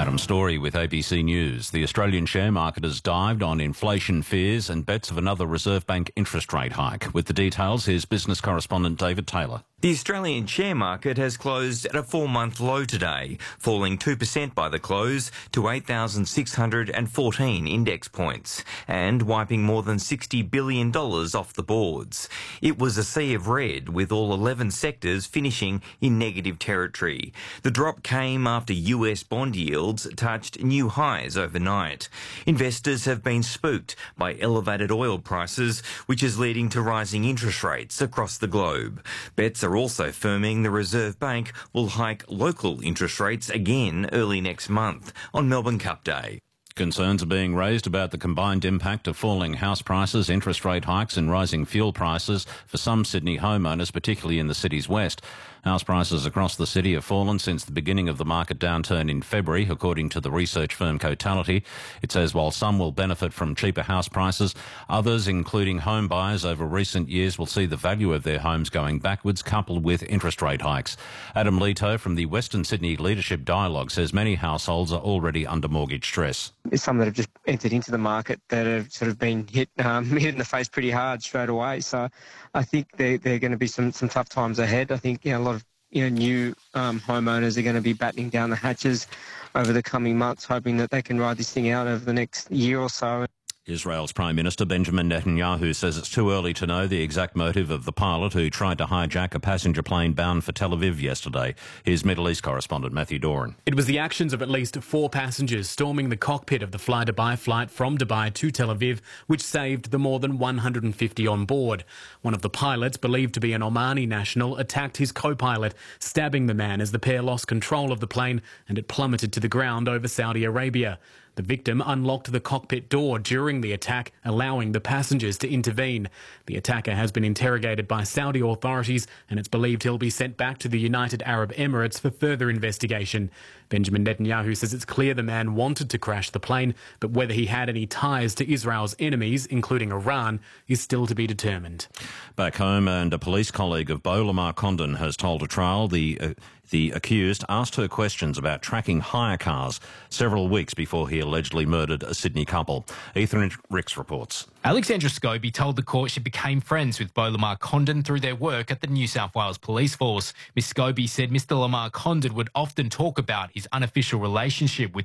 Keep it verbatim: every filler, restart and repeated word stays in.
Adam Story with A B C News. The Australian share market has dived on inflation fears and bets of another Reserve Bank interest rate hike. With the details, here's business correspondent David Taylor. The Australian share market has closed at a four-month low today, falling two percent by the close to eight thousand six hundred fourteen index points and wiping more than sixty billion dollars off the boards. It was a sea of red, with all eleven sectors finishing in negative territory. The drop came after U S bond yields touched new highs overnight. Investors have been spooked by elevated oil prices, which is leading to rising interest rates across the globe. Bets are also firming the Reserve Bank will hike local interest rates again early next month on Melbourne Cup Day. Concerns are being raised about the combined impact of falling house prices, interest rate hikes and rising fuel prices for some Sydney homeowners, particularly in the city's west. House prices across the city have fallen since the beginning of the market downturn in February, according to the research firm Cotality. It says while some will benefit from cheaper house prices, others, including home buyers over recent years, will see the value of their homes going backwards, coupled with interest rate hikes. Adam Leto from the Western Sydney Leadership Dialogue says many households are already under mortgage stress. Some that have just entered into the market that have sort of been hit um, hit in the face pretty hard straight away. So I think there there are going to be some, some tough times ahead. I think you know, a lot of you know new um, homeowners are going to be battening down the hatches over the coming months, hoping that they can ride this thing out over the next year or so. Israel's Prime Minister Benjamin Netanyahu says it's too early to know the exact motive of the pilot who tried to hijack a passenger plane bound for Tel Aviv yesterday. Here's Middle East correspondent Matthew Doran. It was the actions of at least four passengers storming the cockpit of the Fly Dubai flight from Dubai to Tel Aviv, which saved the more than one hundred fifty on board. One of the pilots, believed to be an Omani national, attacked his co-pilot, stabbing the man as the pair lost control of the plane and it plummeted to the ground over Saudi Arabia. The victim unlocked the cockpit door during the attack, allowing the passengers to intervene. The attacker has been interrogated by Saudi authorities and it's believed he'll be sent back to the United Arab Emirates for further investigation. Benjamin Netanyahu says it's clear the man wanted to crash the plane, but whether he had any ties to Israel's enemies, including Iran, is still to be determined. Back home, and a police colleague of Beau Lamar Condon has told a trial the uh, the accused asked her questions about tracking hire cars several weeks before he allegedly murdered a Sydney couple. Ethan Ricks reports. Alexandra Scobie told the court she became friends with Beau Lamar Condon through their work at the New South Wales Police Force. Miss Scobie said Mr Lamar Condon would often talk about his unofficial relationship with